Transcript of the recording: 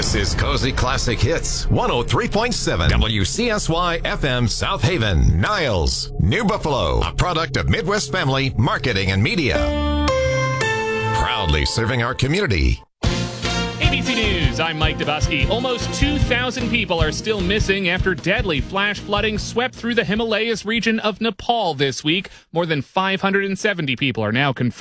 This is Cozy Classic Hits, 103.7 WCSY FM South Haven, Niles, New Buffalo, a product of Midwest Family Marketing and Media. Proudly serving our community. ABC News, I'm Mike Dubusky. Almost 2,000 people are still missing after deadly flash flooding swept through the Himalayas region of Nepal this week. More than 570 people are now confirmed